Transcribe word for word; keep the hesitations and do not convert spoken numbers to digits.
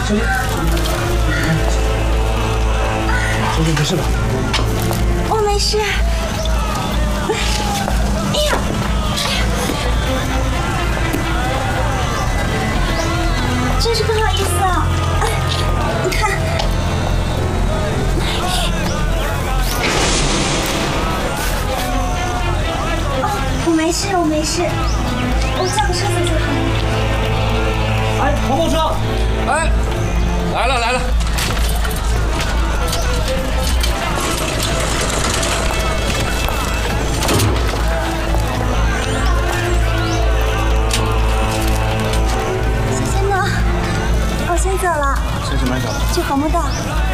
小心！小心，没事吧？ 我没事。哎呀！真是不好意思啊！哎，你看。哦，我没事，我没事，我叫个车子就好了。 哎，黄包车！ 哎，来了来了。 小心呢，我先走了。 先去买酒。 去红木道。